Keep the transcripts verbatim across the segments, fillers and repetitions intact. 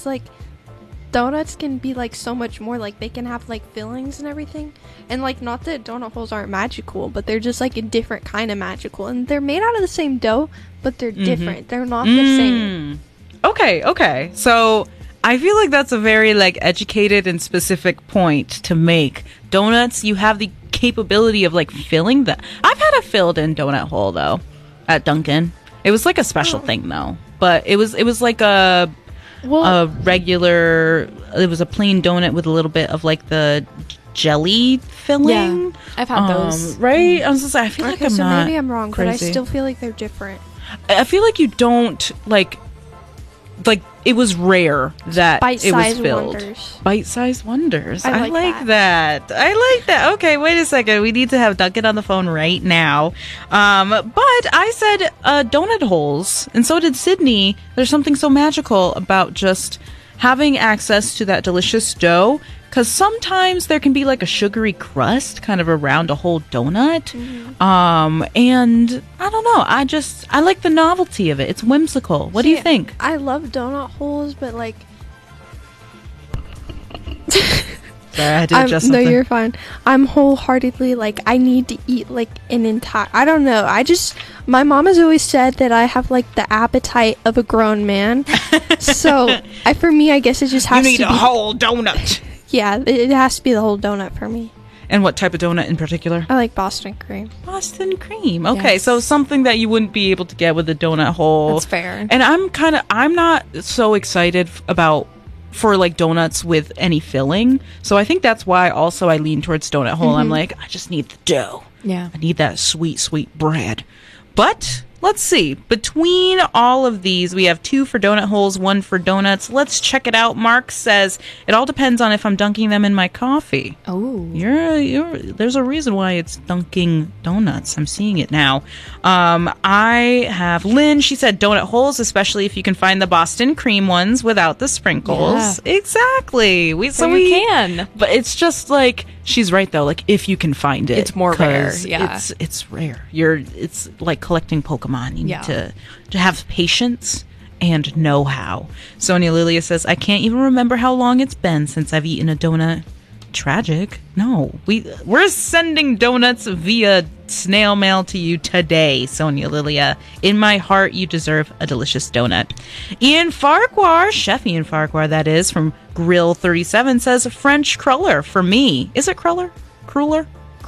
like donuts can be like so much more. Like they can have like fillings and everything, and like not that donut holes aren't magical, but they're just like a different kind of magical, and they're made out of the same dough, but they're mm-hmm. different. They're not mm. the same. Okay, okay. So I feel like that's a very like educated and specific point to make. Donuts, you have the capability of like filling them. I've had a filled in donut hole though at Dunkin'. It was like a special oh. thing though, but it was it was like a well, a regular. It was a plain donut with a little bit of like the jelly filling. Yeah, I've had um, those. Right? I was just I feel okay, like I'm so not maybe I'm wrong, crazy. But I still feel like they're different. I feel like you don't like like it was rare that it was filled. Wonders. Bite-sized wonders. I, I like, like that. that. I like that. Okay, wait a second. We need to have Duncan on the phone right now. Um, but I said uh, donut holes, and so did Sydney. There's something so magical about just having access to that delicious dough, because sometimes there can be like a sugary crust kind of around a whole donut. Mm-hmm. Um, and I don't know. I just, I like the novelty of it. It's whimsical. What See, do you think? I love donut holes, but like... Sorry, I had to I'm, adjust no, something. you're fine. I'm wholeheartedly like, I need to eat like an entire... I don't know. I just... My mom has always said that I have like the appetite of a grown man. So, I, for me, I guess it just has to be... You need a whole donut. Yeah, it has to be the whole donut for me. And what type of donut in particular? I like Boston cream. Boston cream. Okay, yes. So something that you wouldn't be able to get with a donut hole. That's fair. And I'm kind of, I'm not so excited f- about, for like donuts with any filling. So I think that's why also I lean towards donut hole. Mm-hmm. I'm like, I just need the dough. Yeah. I need that sweet, sweet bread. But... let's see. Between all of these, we have two for donut holes, one for donuts. Let's check it out. Mark says, it all depends on if I'm dunking them in my coffee. Oh. You're, you're, there's a reason why it's Dunkin' Donuts. I'm seeing it now. Um, I have Lynn. She said donut holes, especially if you can find the Boston cream ones without the sprinkles. Yeah. Exactly. We, so so we can. But it's just like... she's right though. Like if you can find it, it's more rare. Yeah, it's it's rare. You're it's like collecting Pokemon. You yeah. need to to have patience and know-how. Sonia Lilia says, I can't even remember how long it's been since I've eaten a donut. Tragic. No, we we're sending donuts via snail mail to you today, Sonia Lilia. In my heart, you deserve a delicious donut. Ian Farquhar, Chef Ian Farquhar, that is, from Grill thirty-seven, says French cruller for me. Is it cruller? Cruller?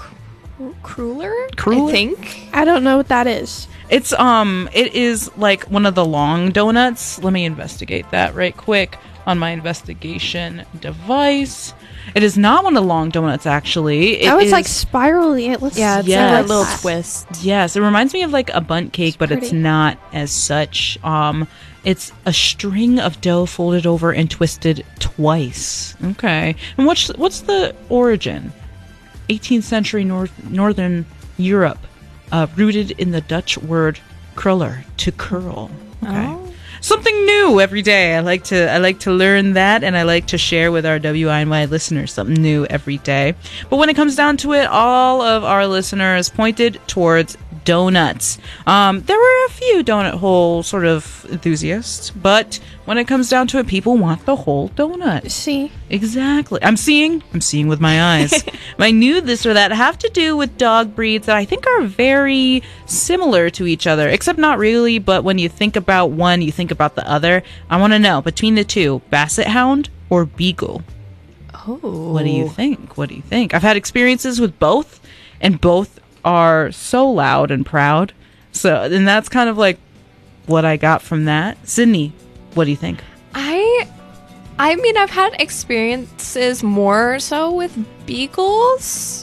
Cruller? Cruller? I think. I don't know what that is. It's um, it is like one of the long donuts. Let me investigate that right quick on my investigation device. It is not one of the long donuts, actually. It oh, it's is, like spirally. It looks yeah, it's yes. like a little twist. Yes, it reminds me of like a bundt cake, It's but pretty. it's not as such. Um, it's a string of dough folded over and twisted twice. Okay, and what's what's the origin? eighteenth century North Northern Europe, uh, rooted in the Dutch word "kruller," to curl. Okay. Oh. Something new every day. I like to I like to learn that, and I like to share with our W I N Y listeners something new every day. But when it comes down to it, all of our listeners pointed towards donuts. Um, there were a few donut hole sort of enthusiasts, but when it comes down to it, people want the whole donut. See? Exactly. I'm seeing. I'm seeing with my eyes. My new this or that have to do with dog breeds that I think are very similar to each other, except not really. But when you think about one, you think about the other. I want to know between the two, Basset Hound or Beagle. Oh. What do you think? What do you think? I've had experiences with both, and both are so loud and proud. So, and that's kind of like what I got from that. Sydney, what do you think? I I mean, I've had experiences more so with beagles.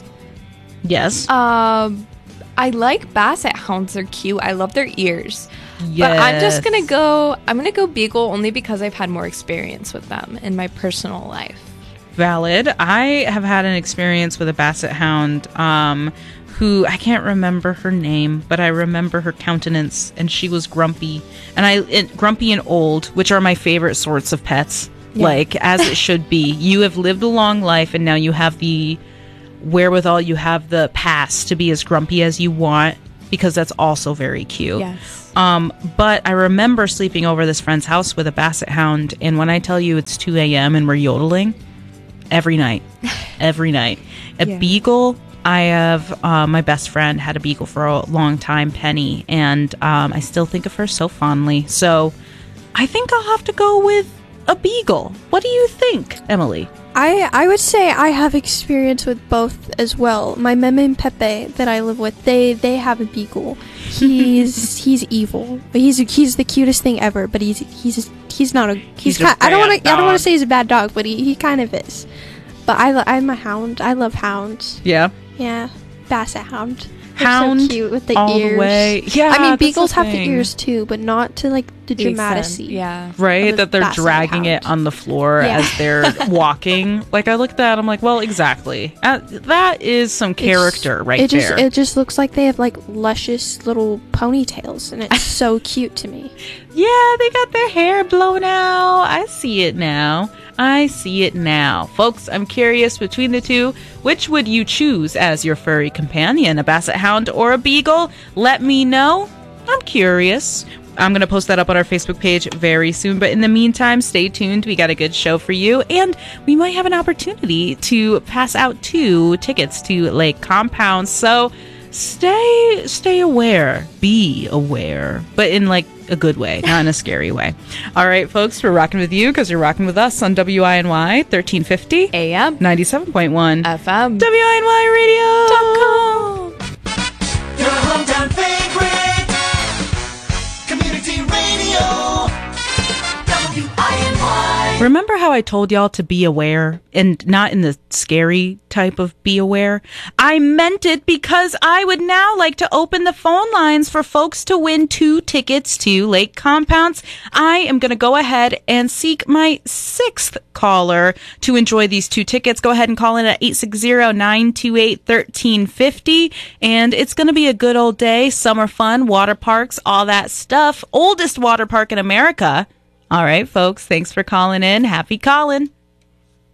Yes. Um, I like Basset Hounds. They're cute. I love their ears. Yes. But I'm just gonna go. I'm gonna go beagle only because I've had more experience with them in my personal life. Valid. I have had an experience with a Basset Hound. Um, who I can't remember her name, but I remember her countenance, and she was grumpy, and I it, grumpy and old, which are my favorite sorts of pets. Yeah. Like as it should be. You have lived a long life, and now you have the wherewithal, you have the pass to be as grumpy as you want, because that's also very cute. Yes. Um, but I remember sleeping over this friend's house with a basset hound, and when I tell you it's two a.m. and we're yodeling, every night, every night. A Yeah. beagle, I have, uh, my best friend had a beagle for a long time, Penny, and um, I still think of her so fondly. So I think I'll have to go with a beagle. What do you think, Emily? I I would say I have experience with both as well. My meme and Pepe that I live with, they they have a beagle. He's he's evil. He's he's the cutest thing ever, but he's he's he's not a he's, He's a ki- I don't want bad to I don't want dog. to say he's a bad dog, but he, he kind of is. But I lo- I'm a hound. I love hounds. Yeah. Yeah, basset hound. They're Hound so cute with the all ears. the way. Yeah, I mean that's the beagles have the thing. ears too, but not to like the The extent, dramacy. Yeah. Right, of a that they're basset dragging it hound. on the floor Yeah. as they're walking. Like, I looked at that, I'm like, well, exactly. Uh, that is some character It's- right it just, there. It just looks like they have like luscious little ponytails, and it's so cute to me. Yeah, they got their hair blown out. I see it now. I see it now. Folks, I'm curious between the two, which would you choose as your furry companion, a basset hound or a beagle? Let me know. I'm curious. I'm going to post that up on our Facebook page very soon. But in the meantime, stay tuned. We got a good show for you. And we might have an opportunity to pass out two tickets to Lake Compound. So stay stay aware. Be aware. But in like a good way, not in a scary way. All right, folks, we're rocking with you because you're rocking with us on W I N Y thirteen fifty, A M. ninety-seven point one, F M. W I N Y Radio. Your hometown favorite community radio. W I N Y. Remember how I told y'all to be aware, and not in the scary type of be aware? I meant it because I would now like to open the phone lines for folks to win two tickets to Lake Compounds. I am going to go ahead and seek my sixth caller to enjoy these two tickets. Go ahead and call in at eight six zero, nine two eight, one three five zero. And it's going to be a good old day, summer fun, water parks, all that stuff. Oldest water park in America. All right, folks, thanks for calling in. Happy calling.